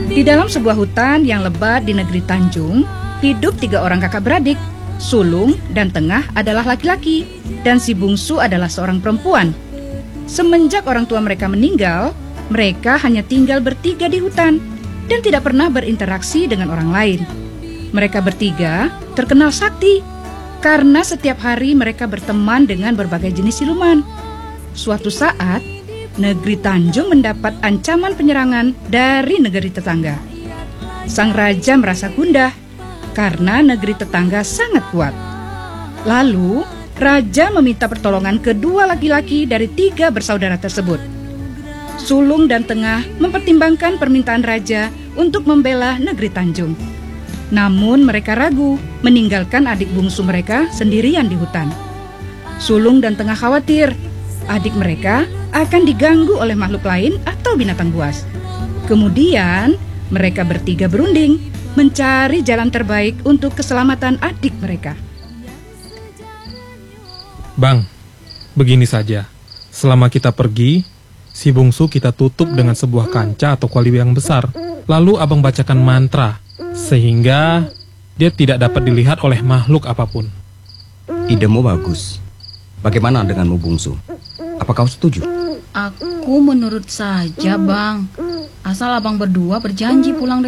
Di dalam sebuah hutan yang lebat di negeri Tanjung, hidup 3 orang kakak beradik. Sulung dan Tengah adalah laki-laki, dan si bungsu adalah seorang perempuan. Semenjak orang tua mereka meninggal, mereka hanya tinggal bertiga di hutan dan tidak pernah berinteraksi dengan orang lain. Mereka bertiga terkenal sakti karena setiap hari mereka berteman dengan berbagai jenis siluman. Suatu saat, negeri Tanjung mendapat ancaman penyerangan dari negeri tetangga. Sang raja merasa gundah karena negeri tetangga sangat kuat. Lalu, raja meminta pertolongan kedua laki-laki dari 3 bersaudara tersebut. Sulung dan Tengah mempertimbangkan permintaan raja untuk membela negeri Tanjung. Namun mereka ragu meninggalkan adik bungsu mereka sendirian di hutan. Sulung dan Tengah khawatir adik mereka akan diganggu oleh makhluk lain atau binatang buas. Kemudian mereka bertiga berunding mencari jalan terbaik untuk keselamatan adik mereka. Bang, begini saja. Selama kita pergi, si bungsu kita tutup dengan sebuah kancah atau kuali yang besar. Lalu abang bacakan mantra, sehingga dia tidak dapat dilihat oleh makhluk apapun. Idemu bagus. Bagaimana denganmu bungsu? Apa kau setuju? Aku menurut saja, Bang. Asal abang berdua berjanji pulang